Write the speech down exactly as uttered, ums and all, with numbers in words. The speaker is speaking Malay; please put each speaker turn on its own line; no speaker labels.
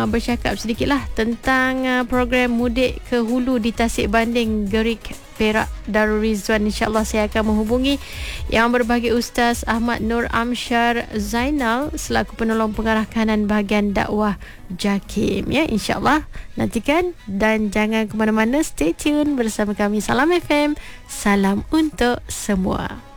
uh, bercakap sedikitlah tentang uh, program mudik ke hulu di Tasik Banding, Gerik, Perak, Darul Rizwan. InsyaAllah saya akan menghubungi yang berbahagia Ustaz Ahmad Nur Amsyar Zainal selaku penolong pengarah kanan bahagian dakwah JAKIM, ya. InsyaAllah nantikan dan jangan ke mana-mana, stay tune bersama kami. Salam F M, salam untuk semua.